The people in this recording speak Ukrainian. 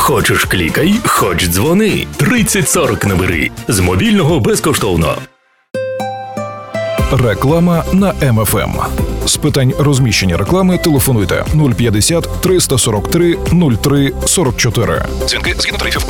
Хочеш клікай, хоч дзвони. 3040 набери. З мобільного безкоштовно. Реклама на МФМ. З питань розміщення реклами телефонуйте 050 343 03 44. Дзвінки згідно тарифів